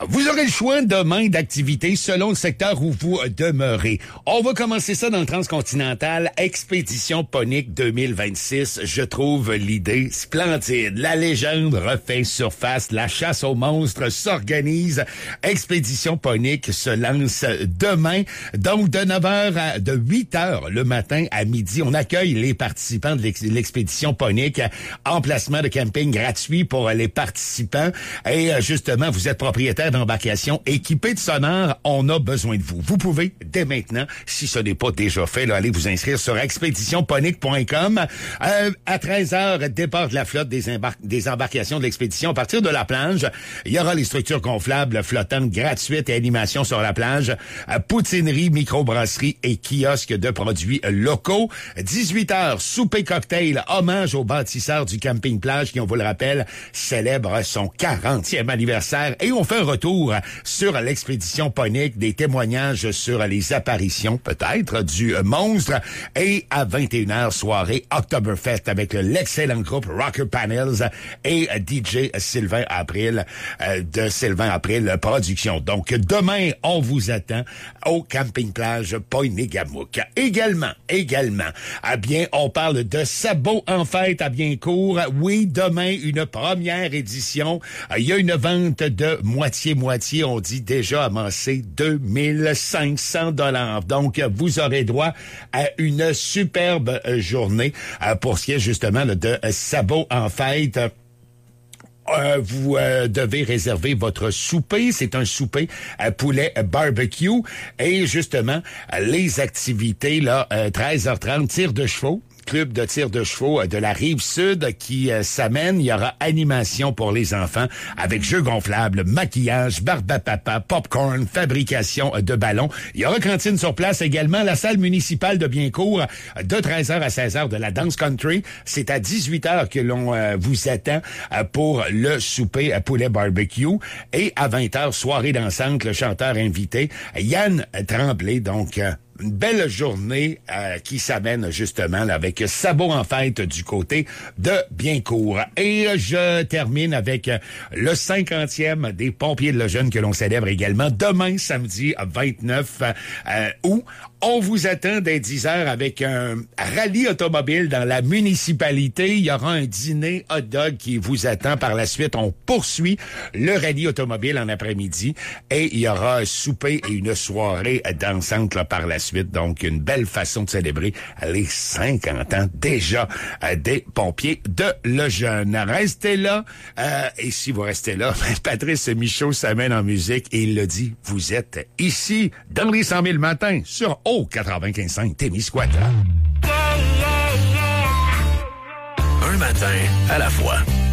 Vous aurez le choix demain d'activités selon le secteur où vous demeurez. On va commencer ça dans le transcontinental. Expédition Ponique 2026. Je trouve l'idée splendide. La légende refait surface. La chasse aux monstres s'organise. Expédition Ponique se lance demain. Donc, de 9h de 8h le matin à midi, on accueille les participants de l'expédition Ponique. Emplacement de camping gratuit pour les participants. Et justement, vous êtes propriétaire d'embarcation équipée de sonars, on a besoin de vous. Vous pouvez, dès maintenant, si ce n'est pas déjà fait, là, allez vous inscrire sur expéditionponique.com. À 13h, départ de la flotte des embarcations de l'expédition. À partir de la plage, il y aura les structures gonflables flottantes gratuites et animations sur la plage, poutinerie, microbrasserie et kiosques de produits locaux. 18h, souper cocktail, hommage aux bâtisseurs du camping-plage qui, on vous le rappelle, célèbre son 40e anniversaire. Et on fait un retour sur l'expédition Ponique, des témoignages sur les apparitions, peut-être, du monstre. Et à 21h, soirée Oktoberfest avec l'excellent groupe Rocker Panels et DJ Sylvain April de Sylvain April Productions. Donc, demain, on vous attend au camping-plage Poinégamouk. Également, bien, on parle de Sabot en fête à Biencourt. Oui, demain, une première édition. Il y a une vente de moitié-moitié, on dit déjà amassé 2500 $. Donc, vous aurez droit à une superbe journée pour ce qui est justement de Sabot en fête. Vous devez réserver votre souper. C'est un souper à poulet barbecue. Et justement, les activités, là, 13h30, tir de chevaux. Club de tir de chevaux de la Rive-Sud qui s'amène. Il y aura animation pour les enfants avec jeux gonflables, maquillage, barbe à papa, popcorn, fabrication de ballons. Il y aura cantine sur place également. La salle municipale de Biencourt de 13h à 16h de la Dance Country. C'est à 18h que l'on vous attend pour le souper à poulet barbecue. Et à 20h, soirée dansante, le chanteur invité, Yann Tremblay. Donc, une belle journée qui s'amène justement là, avec Sabot en fête du côté de Biencourt. Et je termine avec le 50e des pompiers de Lejeune que l'on célèbre également demain, samedi 29 août. On vous attend dès 10h avec un rallye automobile dans la municipalité. Il y aura un dîner hot dog qui vous attend. Par la suite, on poursuit le rallye automobile en après-midi et il y aura un souper et une soirée dansante là, par la suite. Donc, une belle façon de célébrer les 50 ans déjà des pompiers de Lejeune. Restez là. Et si vous restez là, Patrice Michaud s'amène en musique et il le dit, vous êtes ici dans les 100 000 matins sur 95.5 Témiscouata. Un matin à la fois.